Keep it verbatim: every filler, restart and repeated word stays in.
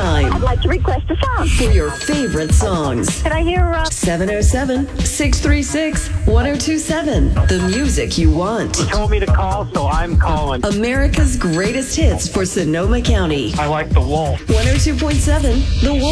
time I'd like to request a song. for your favorite songs. Can I hear uh, seven oh seven, six three six, one oh two seven. The music you want. Told me to call, so I'm calling. America's greatest hits for Sonoma County. I like the Wolf. one oh two point seven The Wolf.